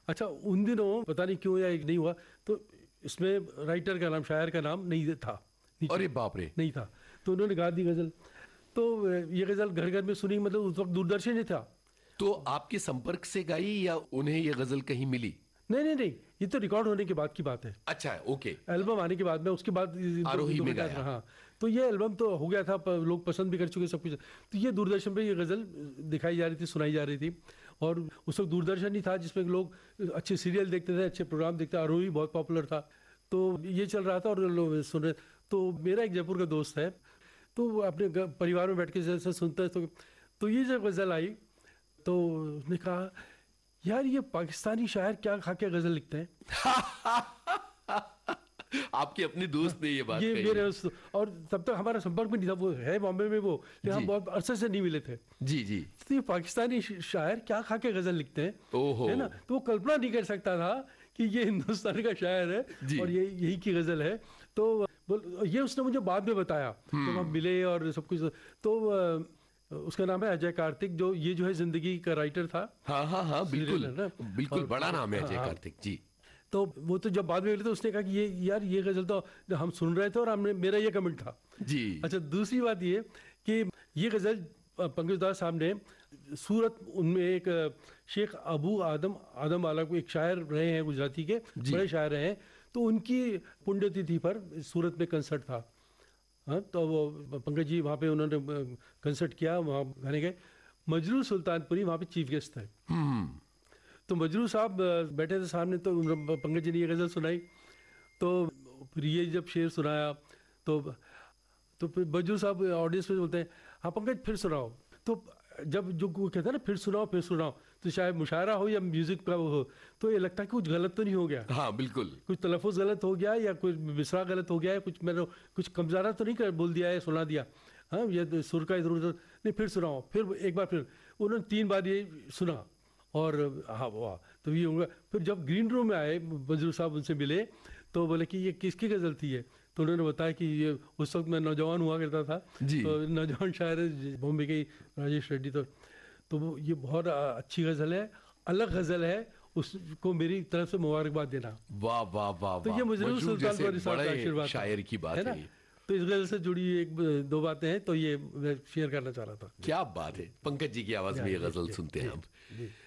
अच्छा, उन दिनों पता नहीं क्यों या नहीं हुआ, तो इसमें राइटर का नाम, शायर का नाम नहीं था नीचे, अरे बाप रे, नहीं था। तो उन्होंने गा दी गज़ल। तो ये गज़ल घर घर में सुनी, मतलब उस वक्त दूरदर्शन ही था। तो आपके संपर्क से गाई या उन्हें ये गजल कहीं मिली? नहीं नहीं नहीं, ये तो रिकॉर्ड होने के बाद की बात है। अच्छा, ओके। एल्बम आने के बाद में, उसके बाद आरोही में गाया। हाँ, तो ये एल्बम तो हो गया था, लोग पसंद भी कर चुके सब कुछ। तो ये दूरदर्शन पे ये गज़ल दिखाई जा रही थी, सुनाई जा रही थी। और उस वक्त दूरदर्शन ही था जिसमें लोग अच्छे सीरियल देखते थे, अच्छे प्रोग्राम देखते थे, आरोही बहुत पॉपुलर था। तो ये चल रहा था और लोग सुन रहे। तो मेरा एक जयपुर का दोस्त है, तो अपने परिवार में बैठ के जैसे सुनता है, तो ये जब गज़ल आई तो उसने कहा, यार ये पाकिस्तानी शायर क्या खा के गज़ल लिखते हैं। आपके अपने दोस्त ने ये बात ये कही? मेरे और तब तक हमारा संपर्क में नहीं था, वो है बॉम्बे में, वो हम बहुत अरसे से नहीं मिले थे। जी जी। तो ये पाकिस्तानी शायर क्या खा के गज़ल लिखते हैं, ओहो, है ना। तो वो कल्पना नहीं कर सकता था कि ये हिंदुस्तान का शायर है और ये यही की गज़ल है। तो ये उसने मुझे बाद में बताया, तो हम मिले और सब कुछ। तो उसका नाम है अजय कार्तिक, जो ये जो है जिंदगी का राइटर था। हाँ हाँ हाँ, बिल्कुल बिल्कुल, और बड़ा नाम है अजय कार्तिक जी। तो वो तो जब बाद में मिले तो उसने कहा कि ये यार ये गज़ल तो हम सुन रहे थे और हमने, मेरा ये कमेंट था जी। अच्छा, दूसरी बात ये कि ये गज़ल पंकज दास साहब ने सूरत, उनमें एक शेख अबू आदम वाला को एक शायर रहे हैं गुजराती के, बड़े शायर रहे हैं। तो उनकी पुण्यतिथि पर सूरत में कंसर्ट था। हाँ, तो वो पंकज जी वहाँ पे उन्होंने कंसर्ट किया, वहाँ गाने गए। मजरू सुल्तानपुरी वहाँ पे चीफ गेस्ट थे। तो मजरू साहब बैठे थे सामने, तो पंकज जी ने ये गज़ल सुनाई। तो फिर ये जब शेर सुनाया तो फिर मजरू साहब ऑडियंस में बोलते हैं, हाँ पंकज फिर सुनाओ। तो जब जो कहता है ना फिर सुनाओ, तो शायद मुशायरा हो या म्यूजिक का हो, तो ये लगता है कि कुछ गलत तो नहीं हो गया। हाँ बिल्कुल, कुछ तलफ़ुज़ गलत हो गया या कुछ मिसरा गलत हो गया है, कुछ मैंने कुछ कमज़ारा तो नहीं बोल दिया है, सुना दिया। हाँ, ये सुर का इधर उधर नहीं, फिर सुनाओ। फिर एक बार फिर उन्होंने 3 बार ये सुना और हाँ वाह, तो ये होगा। फिर जब ग्रीन रूम में आए मजरू साहब, उनसे मिले, तो बोले कि ये किसकी गज़ल थी ये। तो उन्होंने बताया कि ये उस वक्त मैं नौजवान हुआ करता था जी। तो नौजवान शायर है बॉम्बे के राजेश रेड्डी। तो वो ये बहुत अच्छी गज़ल है, अलग गज़ल है, उसको मेरी तरफ से मुबारकबाद देना। वाह वाह वाह। तो ये मजरू सुल्तानपुरी साहब का आशीर्वाद शायर की बात है ना। तो इस गज़ल से जुड़ी एक दो बातें हैं, तो ये मैं शेयर करना चाह रहा था। क्या बात है, पंकज जी की आवाज में ये गज़ल सुनते हैं हम।